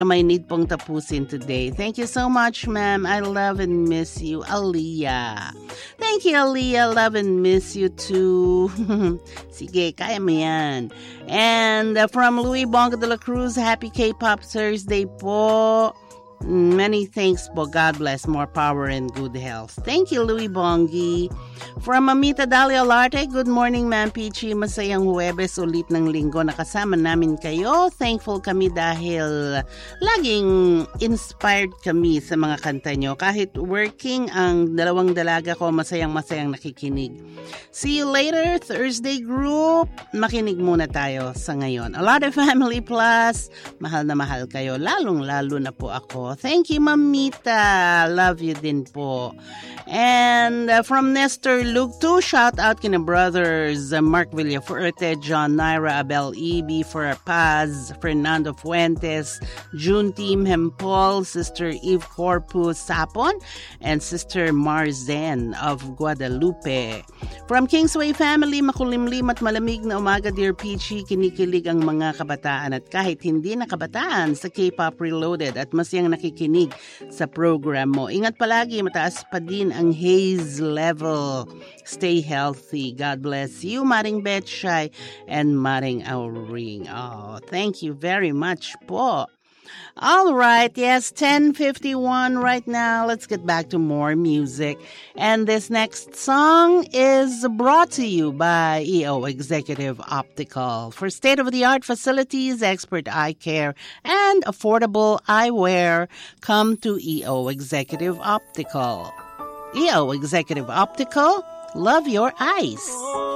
may need pong tapusin today. Thank you so much, ma'am. I love and miss you, Aliyah. Thank you, Aliyah. Love and miss you too. Sige, kaya mo yan. And from Louis Bongo de la Cruz, happy K-Pop Thursday po. Many thanks po. God bless. More power and good health. Thank you, Louis Bongi. From Amita Dalia Larte, good morning, Ma'am Peachy. Masayang Huwebes ulit ng linggo. Nakasama namin kayo. Thankful kami dahil laging inspired kami sa mga kanta nyo. Kahit working ang dalawang dalaga ko, masayang-masayang nakikinig. See you later, Thursday group. Makinig muna tayo sa ngayon. A lot of Family Plus. Mahal na mahal kayo. Lalong-lalo na po ako. Thank you, Mamita. Love you din po. And from Nestor Luke, too, shout out kina brothers Mark Villafuerte, John Naira, Abel Eby, for Paz, Fernando Fuentes, June Team Hempol, Sister Eve Corpus Sapon, and Sister Marzen of Guadalupe. From Kingsway Family, makulimlim at malamig na umaga, Dear Peachy, kinikilig ang mga kabataan at kahit hindi na kabataan sa K-Pop Reloaded at masyang nakikinig sa program mo. Ingat palagi, mataas pa din ang haze level. Stay healthy. God bless you, Maring Betchay and Maring Auring. Oh, thank you very much po. All right, yes, 10:51 right now. Let's get back to more music. And this next song is brought to you by EO Executive Optical. For state-of-the-art facilities, expert eye care, and affordable eyewear, come to EO Executive Optical. EO Executive Optical, love your eyes.